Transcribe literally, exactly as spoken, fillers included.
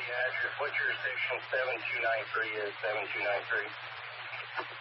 the address. What jurisdiction seven two nine three is seven two nine three?